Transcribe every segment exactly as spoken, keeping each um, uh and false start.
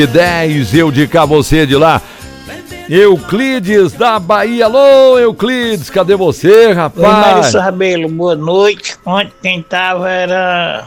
dez, eu de cá, você de lá. Euclides da Bahia. Alô, Euclides, cadê você, rapaz? Oi, Marissa Rabelo, boa noite. Ontem quem tava era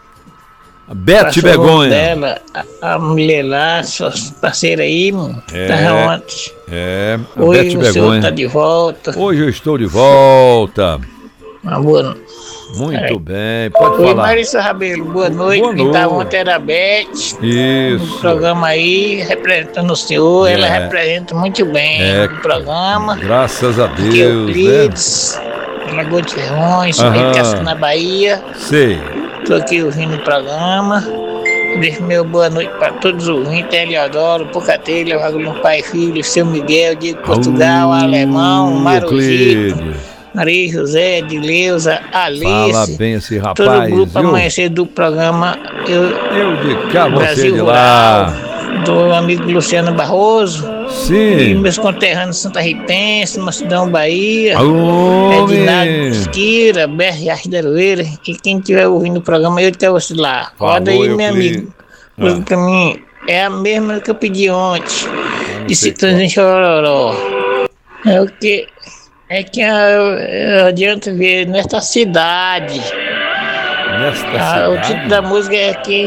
a Bete Begonha. Dela, a, a mulher lá, sua parceira aí, mano. É, tava ontem. É, a Hoje Bete o Begonha. senhor tá de volta. Hoje eu estou de volta. Uma boa Muito é. bem, pode Oi, falar. Marissa Rabelo, boa noite. Boa Quem noite. tava ontem era a Bete. Isso. No programa aí, representando o senhor, É. ela representa muito bem É. o programa. Graças a Deus, Que é né? Euclides, Lagoa de Ferrões, Aham. Riqueza na Bahia. Sei. Tô aqui ouvindo o programa. Deixo meu boa noite para todos os ouvintes, Eliodoro, Pocatelha, Vagulhão Pai e Filho, Seu Miguel, Diego Portugal, Alô, Alemão, Maruzito, Euclides. Maria José, Dileuza, Alice, Fala bem esse todo o rapaz, grupo viu? amanhecer do programa Eu, Eu de cá, você Brasil de Rural, lá. do amigo Luciano Barroso, e Sim. meus conterrâneos Santa Ripense, Macedão, Bahia, Alô, Edinardo homem. Mesquira, Berri Arderoeira, e quem estiver ouvindo o programa, eu quero você lá. Roda aí, Falou, meu Euclides. amigo. Música Ah. pra mim é a mesma que eu pedi ontem, não de sei Citãs em Chororó. É o que é que eu, adianta ver nesta cidade. Nesta Ah, o cidade? título da música é que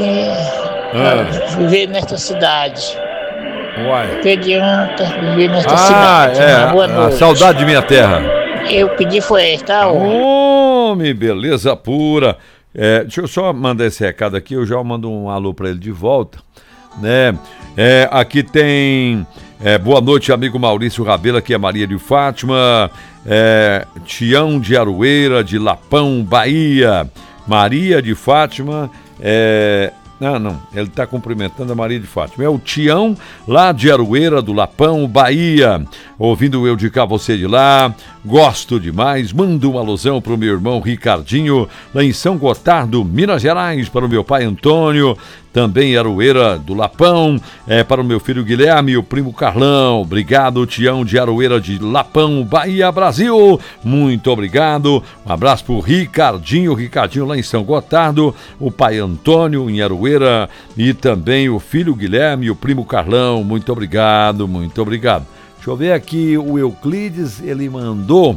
Ah. viver nesta cidade. Uai. Que adianta viver nesta Ah, cidade. Uma boa é. A noite. saudade de minha terra. Eu pedi foi esta, ó. Homem, beleza pura. É, deixa eu só mandar esse recado aqui, eu já mando um alô pra ele de volta, né? É, aqui tem é, boa noite, amigo Maurício Rabelo, aqui é Maria de Fátima, é, Tião de Aroeira, de Lapão, Bahia. Maria de Fátima, é... Não, não, ele está cumprimentando a Maria de Fátima. É o Tião, lá de Aroeira, do Lapão, Bahia. Ouvindo eu de cá, você de lá. Gosto demais. Mando uma alusão para o meu irmão Ricardinho, lá em São Gotardo, Minas Gerais, para o meu pai Antônio, também Aroeira do Lapão, é, para o meu filho Guilherme e o primo Carlão. Obrigado, Tião de Aroeira de Lapão, Bahia, Brasil. Muito obrigado. Um abraço para o Ricardinho, Ricardinho lá em São Gotardo, o pai Antônio em Aroeira e também o filho Guilherme e o primo Carlão. Muito obrigado, muito obrigado. Deixa eu ver aqui, o Euclides, ele mandou...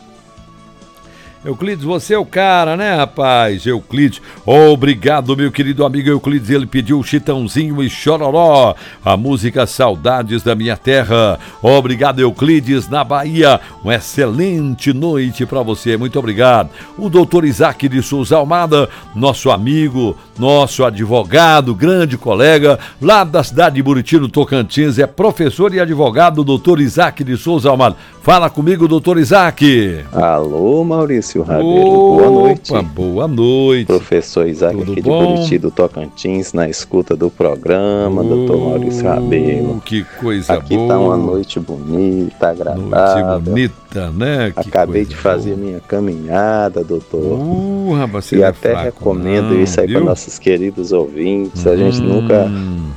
Euclides, você é o cara, né, rapaz? Euclides, obrigado, meu querido amigo Euclides. Ele pediu Chitãozinho e Chororó, a música Saudades da Minha Terra. Obrigado, Euclides, na Bahia. Uma excelente noite para você, muito obrigado. O doutor Isaac de Souza Almada, nosso amigo, nosso advogado, grande colega, lá da cidade de Buriti, no Tocantins, é professor e advogado, doutor Isaac de Souza Almada. Fala comigo, doutor Isaac. Alô, Maurício Rabelo, Opa, boa noite. Boa noite. Professor Isaac Tudo aqui bom? de Buriti, do Tocantins, na escuta do programa, Oh, doutor Maurício Rabelo. Que coisa Aqui boa. tá uma noite bonita, agradável. Noite bonita, né? Que Acabei coisa de fazer boa. minha caminhada, doutor. Uh, rapaz, você e não é até fraco, recomendo não, isso aí para viu? nossos queridos ouvintes. A gente Hum, nunca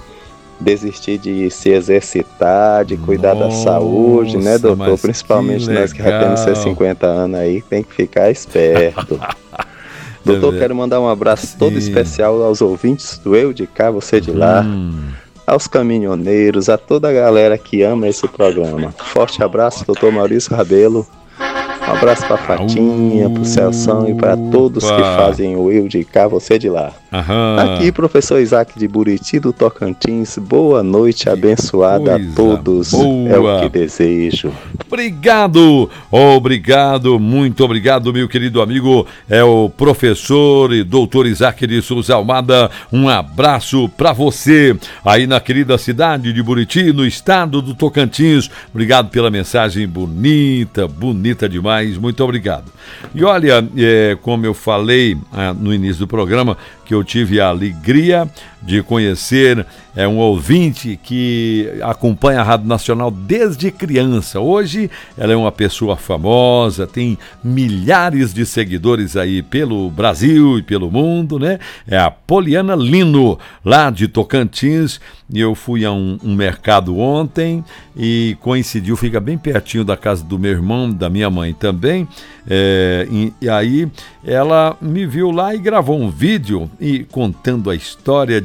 desistir de se exercitar, de cuidar da Nossa, saúde, né, doutor? mas Principalmente que nós que já temos seus legal. cinquenta anos aí, tem que ficar esperto. Doutor, É, quero mandar um abraço sim. todo especial aos ouvintes do Eu de Cá, Você de Lá, Hum, aos caminhoneiros, a toda a galera que ama esse programa. Forte abraço, doutor Maurício Rabelo. Um abraço pra Fatinha, pro Celção e para todos que Opa. fazem o Eu de Cá, Você de Lá. aham. Aqui, professor Isaac de Buriti, do Tocantins. Boa noite, abençoada coisa a todos. boa. É o que desejo. Obrigado, obrigado, muito obrigado, meu querido amigo, é o professor e doutor Isaac de Souza Almada. Um abraço para você aí na querida cidade de Buriti, no estado do Tocantins. Obrigado pela mensagem bonita, bonita demais, muito obrigado. E olha, é, como eu falei ah, no início do programa, que eu tive a alegria de conhecer é, um ouvinte que acompanha a Rádio Nacional desde criança. Hoje ela é uma pessoa famosa, tem milhares de seguidores aí pelo Brasil e pelo mundo, né? É a Poliana Lino, lá de Tocantins. E eu fui a um, um mercado ontem e coincidiu, fica bem pertinho da casa do meu irmão, da minha mãe também. É, e, e aí ela me viu lá e gravou um vídeo e contando a história de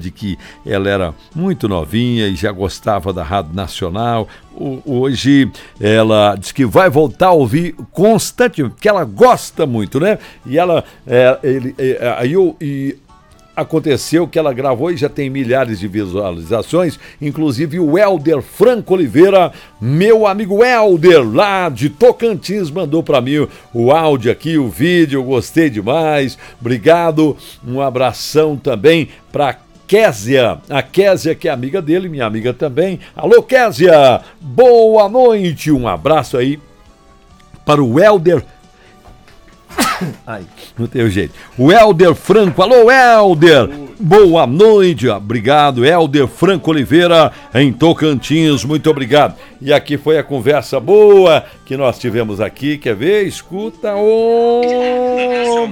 de que ela era muito novinha e já gostava da Rádio Nacional. O, hoje ela diz que vai voltar a ouvir constantemente, porque ela gosta muito, né? E ela, é, ele, é, aí eu... E, aconteceu que ela gravou e já tem milhares de visualizações, inclusive o Helder Franco Oliveira, meu amigo Helder, lá de Tocantins, mandou para mim o áudio aqui, o vídeo, eu gostei demais, obrigado, um abração também para Késia, a Késia que é amiga dele, minha amiga também. Alô Késia, boa noite, um abraço aí para o Helder. Ai, não tem jeito. O Helder Franco, alô Helder, boa noite, obrigado, Helder Franco Oliveira em Tocantins, muito obrigado. E aqui foi a conversa boa que nós tivemos aqui, quer ver? Escuta, oh...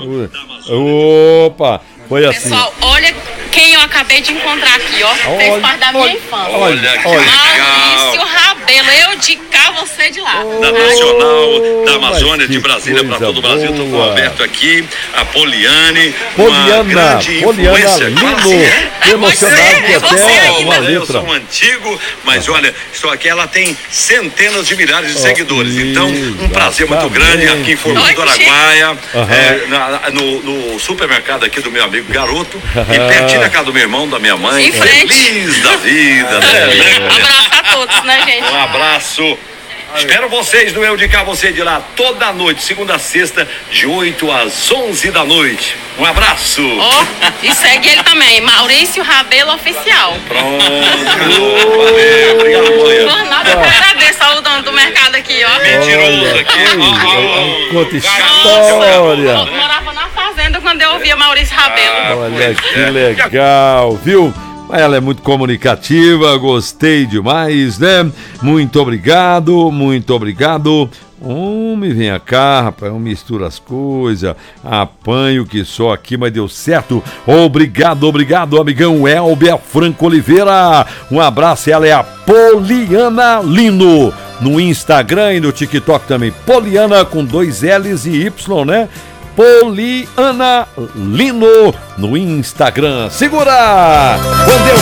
opa, foi assim. Pessoal, olha quem eu acabei de encontrar aqui, ó, olha, fez parte da minha olha, infância. Olha, que Maurício Rabelo, eu de cá, você de lá. Da Nacional, da Amazônia, de Brasília para todo o Brasil, tô com o Alberto aqui, a Poliane, Poliana, Poliana Lino, é emocionado que até uma letra. Eu sou um antigo, mas olha, estou aqui, ela tem centenas de milhares de seguidores, então um prazer muito grande aqui em Formosa do Araguaia, uhum. é, na, no, no supermercado aqui do meu amigo Garoto, e pertinho da casa do meu irmão, da minha mãe, em frente. Feliz da vida, né? Abraço a todos, né, gente? Um abraço. Espero vocês no Eu de Cá, você de lá, toda noite, segunda a sexta, de oito às onze da noite. Um abraço. Oh, e segue ele também, Maurício Rabelo Oficial. Pronto. Valeu. Obrigado, Poliana. Por nada, eu agradeço ao dono do mercado aqui, ó. Mentiroso aqui. Conta história. Eu morava na fazenda quando eu ouvia Maurício Rabelo. Olha que legal, viu? Ela é muito comunicativa, gostei demais, né? Muito obrigado, muito obrigado. Homem, vem cá, rapaz, eu misturo as coisas, apanho que só aqui, mas deu certo. Obrigado, obrigado, amigão Helber Franco Oliveira. Um abraço, ela é a Poliana Lino. No Instagram e no TikTok também. Poliana com dois L's e Y, né? Poliana Lino no Instagram. Segura! Com Deus!